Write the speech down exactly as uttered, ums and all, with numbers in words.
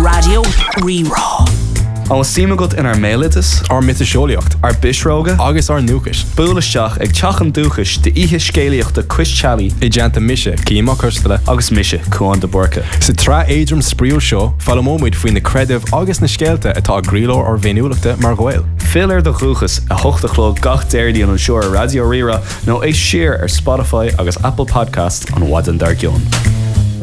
Radio Rerá. Ó símagat in ar mélitas, ar mitaseolaíocht, ar bisróga, agus ar núchas. Búlaisteach ag teachan dúchas de ihe scéalaíocht de Chris Chalí, I deanta mise, címa custala, agus mise Cuan de Borca. Sa tra éidrim sprío seo, fallamóid faoin na credibh agus na scéalta atá gríló ar bhéiniúlachta mar ghail. Fill ar de chuchas a hochtachló gach déirdí an seoir Radio Rerá nó é siar ar Spotify agus Apple Podcast an Wadan Dargion.